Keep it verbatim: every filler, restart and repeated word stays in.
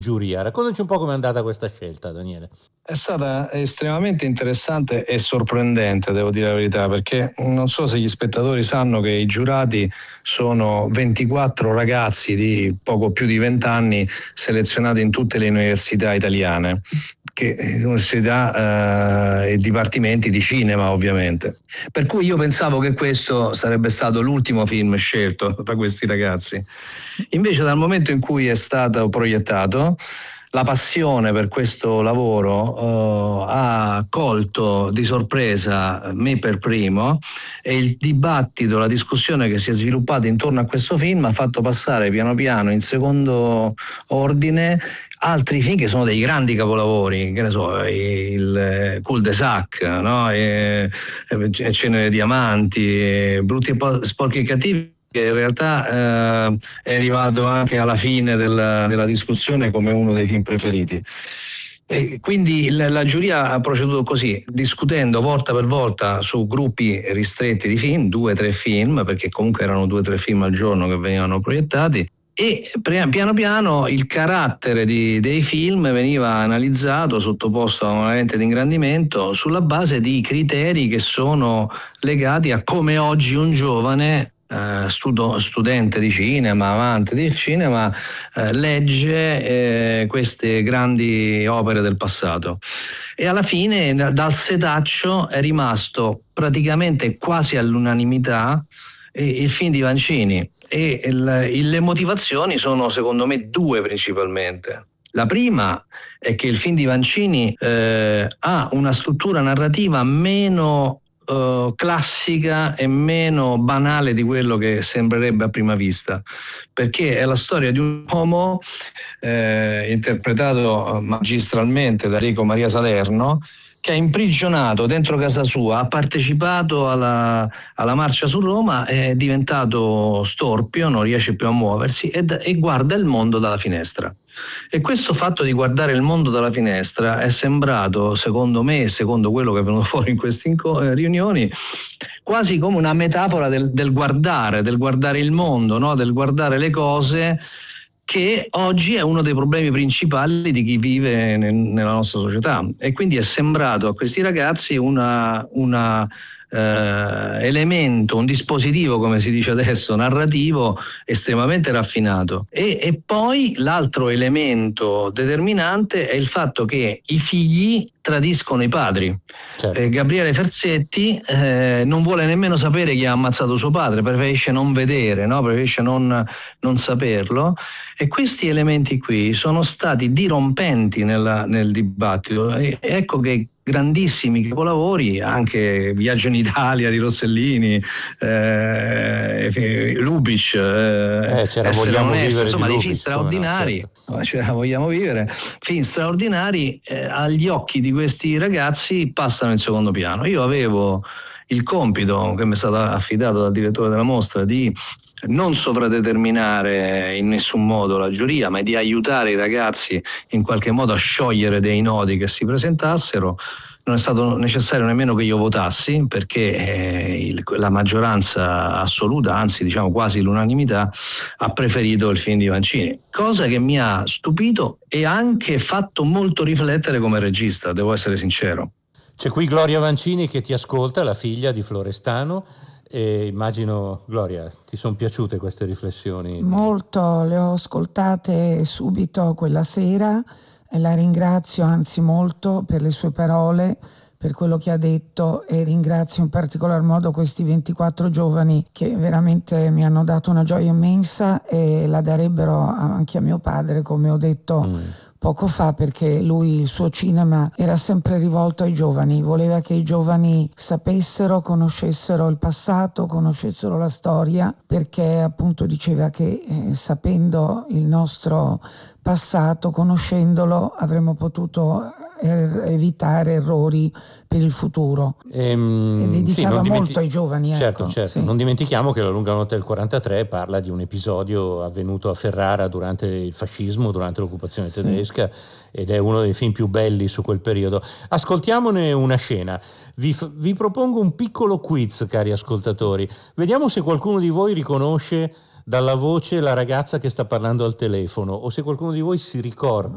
giuria. Raccontaci un po' com'è andata questa scelta, Daniele. È stata estremamente interessante e sorprendente, devo dire la verità, perché non so se gli spettatori sanno che i giurati sono ventiquattro ragazzi di poco più di venti anni selezionati in tutte le università italiane, che università eh, e dipartimenti di cinema ovviamente. Per cui io pensavo che questo sarebbe stato l'ultimo film scelto da questi ragazzi. Invece dal momento in cui è stato proiettato, la passione per questo lavoro uh, ha colto di sorpresa me per primo, e il dibattito, la discussione che si è sviluppata intorno a questo film ha fatto passare piano piano in secondo ordine altri film che sono dei grandi capolavori, che ne so, il Cul-de-sac, no? e, e Cenere di Diamanti, Brutti e Sporchi e Cattivi, che in realtà eh, è arrivato anche alla fine della, della discussione come uno dei film preferiti. E quindi la, la giuria ha proceduto così, discutendo volta per volta su gruppi ristretti di film, due o tre film, perché comunque erano due o tre film al giorno che venivano proiettati, e piano piano il carattere di, dei film veniva analizzato, sottoposto a una lente di ingrandimento sulla base di criteri che sono legati a come oggi un giovane Uh, studo, studente di cinema, amante di cinema, uh, legge eh, queste grandi opere del passato. E alla fine dal setaccio è rimasto praticamente quasi all'unanimità eh, il film di Vancini, e il, il, le motivazioni sono secondo me due principalmente. La prima è che il film di Vancini eh, ha una struttura narrativa meno Uh, classica e meno banale di quello che sembrerebbe a prima vista, perché è la storia di un uomo eh, interpretato magistralmente da Enrico Maria Salerno, che è imprigionato dentro casa sua, ha partecipato alla, alla marcia su Roma, è diventato storpio, non riesce più a muoversi e, e guarda il mondo dalla finestra. E questo fatto di guardare il mondo dalla finestra è sembrato, secondo me, secondo quello che è venuto fuori in queste inco- riunioni, quasi come una metafora del, del guardare, del guardare il mondo, no? Del guardare le cose, che oggi è uno dei problemi principali di chi vive nel, nella nostra società. E quindi è sembrato a questi ragazzi una, una eh, elemento, un dispositivo, come si dice adesso, narrativo estremamente raffinato. E, e poi l'altro elemento determinante è il fatto che i figli tradiscono i padri. Certo. Eh, Gabriele Ferzetti eh, non vuole nemmeno sapere chi ha ammazzato suo padre, preferisce non vedere, no? preferisce non, non saperlo, e questi elementi qui sono stati dirompenti nella, nel dibattito. E ecco che grandissimi capolavori, anche Viaggio in Italia di Rossellini, eh, Lubitsch, eh, eh, c'era Vogliamo onesto, vivere, insomma di dei Lubitsch, film straordinari, no, certo. C'era Vogliamo vivere, film straordinari, eh, agli occhi di questi ragazzi passano in secondo piano. Io avevo il compito, che mi è stato affidato dal direttore della mostra, di non sovradeterminare in nessun modo la giuria, ma di aiutare i ragazzi in qualche modo a sciogliere dei nodi che si presentassero. Non è stato necessario nemmeno che io votassi, perché eh, il, la maggioranza assoluta, anzi diciamo quasi l'unanimità, ha preferito il film di Vancini, cosa che mi ha stupito e anche fatto molto riflettere come regista, devo essere sincero. C'è qui Gloria Vancini che ti ascolta, la figlia di Florestano, e immagino, Gloria, ti sono piaciute queste riflessioni? Molto, le ho ascoltate subito quella sera e la ringrazio anzi molto per le sue parole, per quello che ha detto, e ringrazio in particolar modo questi ventiquattro giovani che veramente mi hanno dato una gioia immensa e la darebbero anche a mio padre, come ho detto mm. poco fa, perché lui, il suo cinema era sempre rivolto ai giovani, voleva che i giovani sapessero, conoscessero il passato, conoscessero la storia, perché appunto diceva che eh, sapendo il nostro passato, conoscendolo, avremmo potuto er- evitare errori per il futuro. Ehm, e dedicava sì, dimenti- molto ai giovani. Certo, ecco, certo. Sì. Non dimentichiamo che La lunga notte del quarantatré parla di un episodio avvenuto a Ferrara durante il fascismo, durante l'occupazione Sì. tedesca, ed è uno dei film più belli su quel periodo. Ascoltiamone una scena. Vi, f- vi propongo un piccolo quiz, cari ascoltatori. Vediamo se qualcuno di voi riconosce dalla voce la ragazza che sta parlando al telefono, o se qualcuno di voi si ricorda